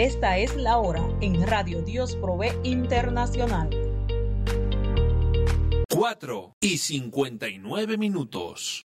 Esta es la hora en Radio Dios Provee Internacional. 4:59.